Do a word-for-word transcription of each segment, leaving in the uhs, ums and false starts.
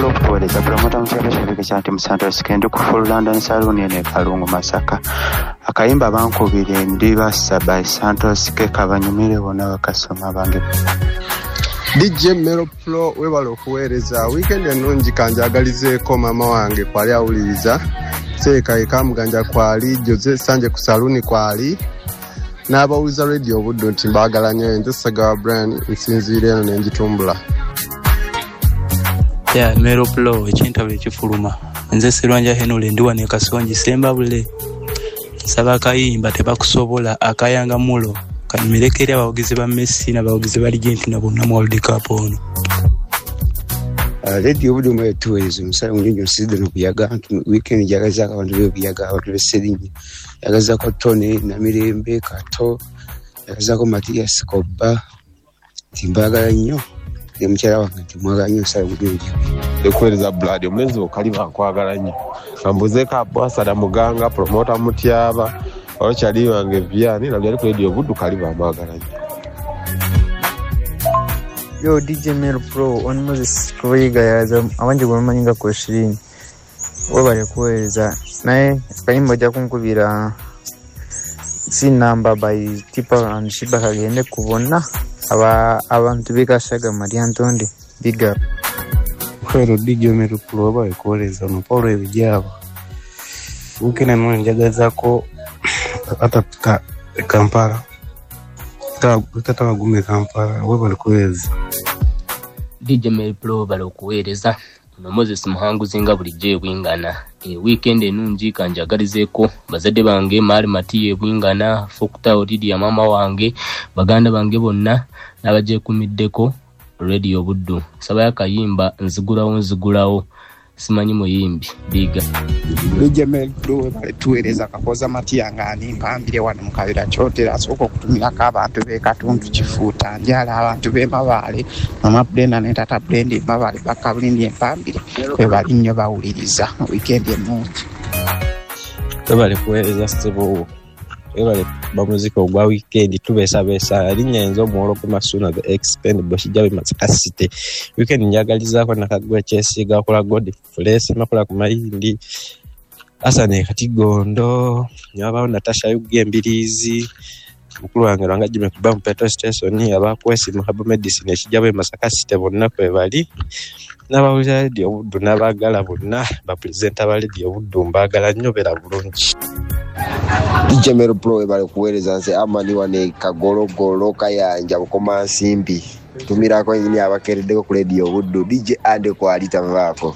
okuweereza promota mu kyalo ky'ebika kya Tim Santos kende ku Full London Saloon ene Kalungu Masaka. Akayimba bankubire ndi bassa by Santos ke kabanyumire bonna bakasoma bange. D J Mero Pro webale okuweereza weekend ennungi kanjagalizeeko mama wange kwali awuliriza seeka ekamuganja kwali Jose Sanje ku Saloon kwali n'abawuliza radio obuddo nti mbaagala nnyo nze Sagawa Brian nsinziire eno n'engitumbula. Ya Mero Pro ekintabula ekifuluma nze Sirwanja Henule ndi wano e Kasonji Sembabule nsaba akayimba tebakusobola akayanga mulo kanyumirekeri abawagizi ba Messi n'abawagizi ba Argentina bonna mu World Cup ono. Radio obudde mu tuwezo musala mulinjo nsize no kuyaga weekend jagaza abantu be kuyaga abantu be Serinyi yagaza ko Tony na Mirembe Kato yagaza ko Matias Koba timbaga nnyo ye mchara wange timwaga nnyo sala mulinjo ekwereza blood omulenzi okaliba nkwagala nnyo ambuzeka bwasa da muganga promoter mutyaba okyali wange Vianney na byali ku radio obuddu kaliba mwagala nnyo. Yo D J Mero Pro on Moses Kuiga yaza abanje kumanyinga ko ishirini wabale kuweza naye kayimbo ja kunkubira si number by tipa and shiba kagende kubona aba abantu bikashaga Maria Ntonde biga Kwero D J Mero Pro wabale kuweza no Paulo ebijabo ukene no njagaza ko atapika Kampala Tata gume Kampala webale kuweza D J Mero Pro bale okuweereza no Moses Muhanguzi nga bulijje bwingana e weekend enungi kanjagalizeeko bazadde bange Mari Matiye bwingana Fokta Odidi ya mama wange baganda bange bonna nabaje kumiddeko radio buddu saba yakayimba nzigulawo nzigulawo simanyi muyimbi biga D J Mero Pro bale tuweereza kakoza Matiya ngani mpambire wano mukabira kyotera asoko kutumira ka abantu be katuntu kifuuta njala abantu be mabale mama Brenda ne tata Brenda mabale bakabulindi empambire kwe bali nnyo bawuliriza weekend ennungi bale kuweereza sebo ebale bamuzika ogwa weekend tubesa besa alinyenzo muolo ku Masuna the expendable shijabe Masakasite weekend njagalizako nakagwa Chesiga kola God Flesh makola ku Mayindi asane katigondo nyaba Natasha Yugembirizi mukulu wange rangajime kuba mu petrol station abakwesi mu habo medicine shijabe Masakasite bonna kwe bali n'abawuliza radio obuddu n'abagala bonna ba presenter ba radio obuddu mbagala nnyo bera bulungi. D J Mero Pro bale kuweereza nze amani wane kagologolo kayanja bukoma nsimbi tumirako nyini abakereddeko ku radio obuddu D J ande ko alita mvako.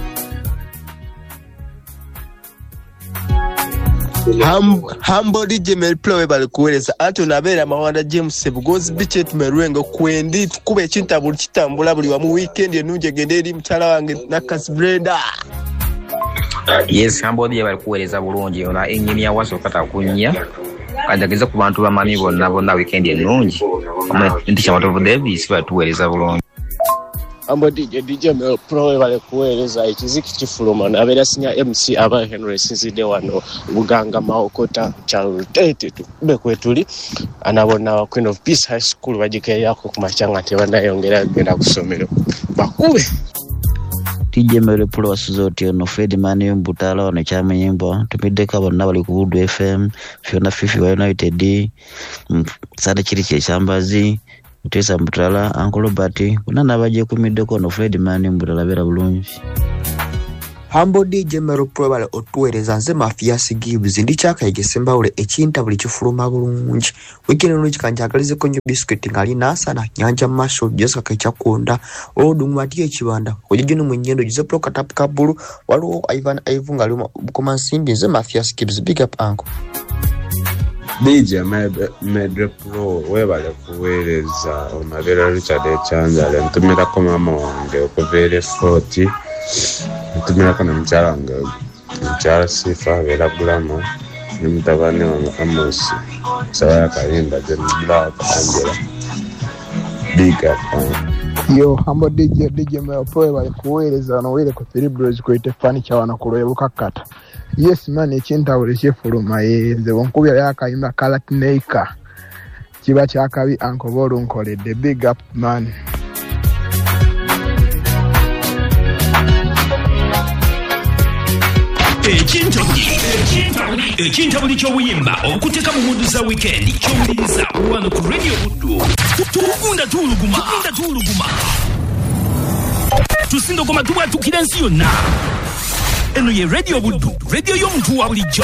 Ham Hambo D J Mero Pro bale kuweereza anti onabera Mawanda James Sebugozi Bichet Merwengo kwendi tukube ekintabuli kitambula buli wa mu weekend enunje gende eri mutala wange Nakas Brenda. Yes, Hambo D J bale kuweereza bulungi ona engineer waso kata kunya kajageza ku bantu ba mami bonna bonna weekend enunji ndi chamato Davis bale tuweereza bulungi. Hambo D J D J Mero Pro bale kuweereza ekiziki kifuluma nabera sinya M C aba Henry Sinzide wano Buganga Maokota Charlotte tu be kwetuli anabona wa Queen of Peace High School bajike yako kumachanga tebanda yongera genda kusomero bakube. D J Mero Pro zote no Fedman Mbutala no chama nyimbo tupideka bonna bali ku Budu F M Fiona Fifi wa United sada kiri kye chambazi Utesa Mbutala Uncle Robert kuna nabaje kumideko no Fedman Mbutala bera bulungi. Hambo D J Mero Pro bale otuweereza nze Mafia Gibbs ndi chaka igesemba ule ekinta buli kifuluma bulungi weekend no chikanjagalize ko nyo biscuit ngali nasana nyanja masho Jessica kachakunda odu ngwati ekibanda ojeje no munyendo jize pro katap kabulu waliwo Ivan Ivunga luma bukoma nsimbi nze Mafia Gibbs big up uncle. D J Mero Pro webale kuweereza onabera Richard Echanjale ntumira ko mama wange okuvere forty ntumira kana mchara wange mchara Sifa vera Bulama ni mtabane wa Amos sawa kaenda je black Angela big up. Yo Hambo D J D J Mero Pro bale kuweereza no wile ko Cerebros ko itefani cha wana kuloye bukakata. Yes man ekinta ule chefuluma yeze wonkubya yakayimba Kalatneika kiba kyakabi Uncle Bolu nkole the big up man. ekintabuli ekintabuli ky'obuyimba okuteka mu mundu za weekend ky'owuliriza wano ku radio buddu tugunda tuuluguma tuuluguma tusindogoma tubwatukira ensi yonna eno ye radio buddu radio y'omuntu wa bulijjo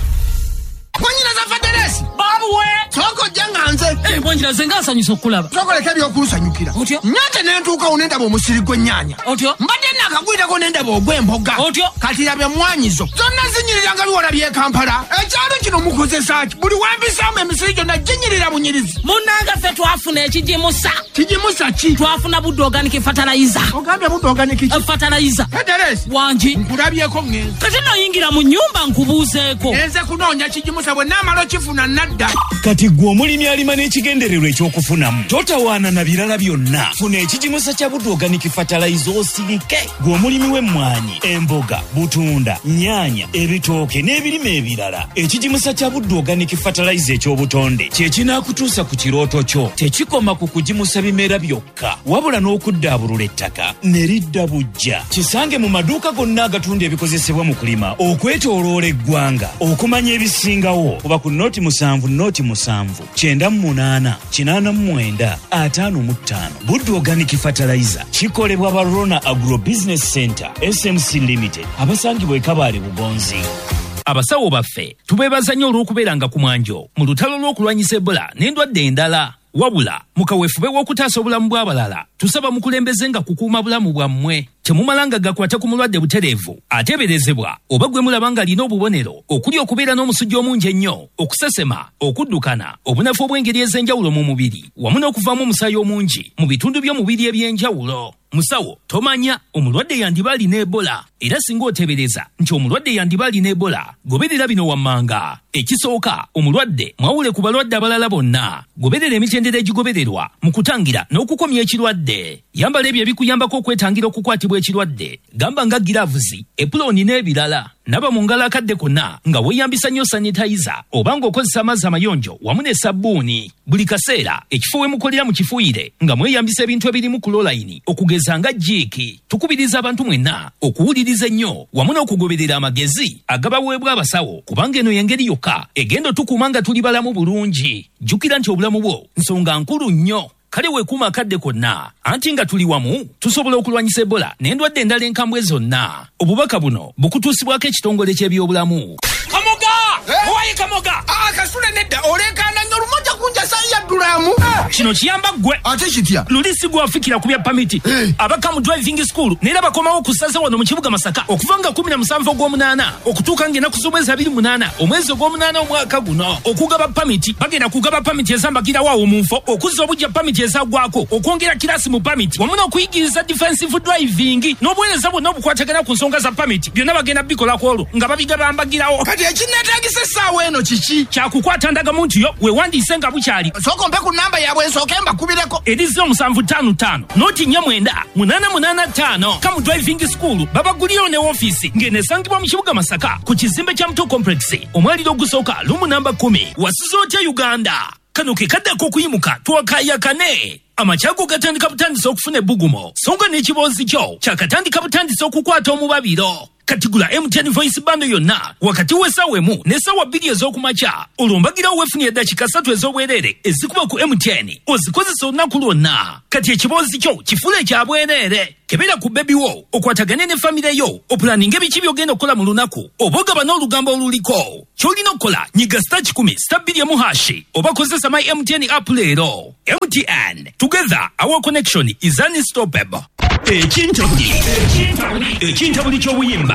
Bwanyina za Federesi babuwe toko janga nze eh bwanyina zenga asanyusa okulaba toko leka byokunsanyukira otyo nyate nentuuka unenda bo musiri gw'ennyanya otyo mbadde nakagwirako nenda bo ogw'emboga otyo kati yabye mwanyizo zonna zinyiriranga biwona by'e Kampala ekyalo kino mukozesa ki buli wembisaamu emisiri gyonna ginyirira bunyirizi munnanga ffe twafuna ekigimusa kigimusa ki twafuna budde organic fertilizer ogambye budde organic ki fertilizer Federesi wangi nkulabyeko ngenzi kati noyingira mu nnyumba nkubuuzeeko nze kunoonya kigimusa bwe naamala okifuna nadda kati gwe omulimi alima n'ekigendererwa ekyokufunamu totawaana na birala byonna funa ekigimusa kya budde organic fertilizer osirike gwe omulimi w'emmwanyi emboga butunda nyaanya ebitooke n'ebirime ebirala ekigimusa kya budde organic fertilizer ekyobutonde kye kinaakutuusa ku kirooto kyo tekikoma ku kugimusa bimera byokka wabula n'okuddaabulula ettaka ne lidda bujja kisange mu maduuka gonna agatunda ebikozesebwa mu kulima okwetooloola eggwanga okumanya ebisingawo oba ku noti musanvu noti musanvu kyenda mu munaana kinaana mu mwenda ataano mu ttaano budde organic fertilizer kikolebwa ba Rona Agro Business Center S M C Limited abasangibwa e Kabaale Bugonzi. Abasawo baffe tubeebaza nnyo olw'okubeeranga ku mwanjo mu lutalo lw'okulwanyisa Ebola n'endwadde endala wabula mukaweefube w'okutaasa obulamu bw'abalala tusaba mukulembeze nga kukuuma bulamu bwammwe temumalanga gakwata ku mulwadde butereevu ateeberezebwa oba gwe mulaba ng'alina obubonero okuli okubeera n'omusujja omungi ennyo okusesema okuddukana obunafu obw'engeri ez'enjawulo mu mubiri wamu n'okuvaamu omusaayi omungi mu bitundu by'omubiri eby'enjawulo musawo tomanya omulwadde yandiba alina Ebola era singa oteebereza nti omulwadde yandiba alina Ebola goberera bino wammanga ekisooka omulwadde mwawule ku balwadde abalala bonna goberera emitendera egigobererwa mu kutangira n'okukomya ekirwadde yambala ebyo ebikuyambako okwetangira okukwatibwa ekirwadde gamba nga giravuzi epuloni n'ebirala naba mu ngalo akadde konna nga weeyambisa nnyo sanitayiza oba ng'okozesa amazzi amayonjo wamu ne sabbuuni buli kaseera ekifo we mukolera mu kifuuyire nga mweyambisa ebintu ebirimu kulolayini okugeza nga jiiki tukubiriza abantu mwenna okuwuliriza ennyo wamu n'okugoberera amagezi agabaweebwa abasawo kubanga eno y'engeri yokka egenda otukuuma nga tuli balamu bulungi jjukira nti obulamu bwo nsonga nkulu nnyo kale weekuuma akadde konna anti nga tuli wamu tusobola okulwanyisa Ebola n'endwadde endala enkambwe zonna obubaka buno bukutuusibwako ekitongole ky'ebyobulamu. Kamoga owaye Kamoga akasule nedda olenkana nnyo lumoja kunjasa yaddulamu kino kiyamba ggwe ate kitya lulisi gwafikira ku bya pamiti abaka mu driving school neera bakomawo ku ssaza wano mu kibuga Masaka okuva nga kumi na musanvu ogw'omunaana okutuuka ng'ennaku z'omwezi abiri munaana omwezi ogw'omunaana omwaka guno okugaba pamiti bagenda kugaba pamiti ezambagirawo awo mu nfo okuzza obujja pamiti ezagwako okwongera kirasi mu pamiti wamu n'okuyigiriza defensive driving n'obuweereza bwonna obukwatagana ku nsonga za pamiti byonna bagenda bikolako olwo nga babigabambagirawo kati ekinneetaagisa essaawa eno kiki kyakukwata ndagamu nti yo weewandiise nga bukyali sooka mpe ku nnamba yaabwe nsooke mbakubireko erizo omusanvu ttaano ttaano nooti nnya mwenda munaana munaana ttaano kamu driving school babagulirawo ne woofiisi ng'eneesangibwa mu kibuga Masaka ku kizimbe kya Muto complex omwaliro ogusooka lumu namba kumi wasiza otya Uganda kano ke kaddako okuyimuka twakaayakane amakyago gatandika butandisa okufuna ebbugumo songa n'ekiboozi kyo kyakatandika butandisa okukwata omubabiro kati gula M T N voice bando yonna wakati w'essaawa emu n'essaawa bbiri ez'okumakya olwo mbagirawo weefunye eddakiika ssatu ez'obwereere ezikuba ku M T N ozikozesa olunaku lwonna kati ekiboozi kyo kifule ekya bwereere kebera ku bebi wo okwatagane ne famire yo opulaninga ebiki by'ogenda okukola mu lunaku oba ogaba n'olugambo oluliko ky'olina okukola nyiga sita kikumi sita bbiri emu hashi oba kozesa my M T N app leero. M T N together our connection is unstoppable. Ekintabuli ekintabuli ky'obuyimba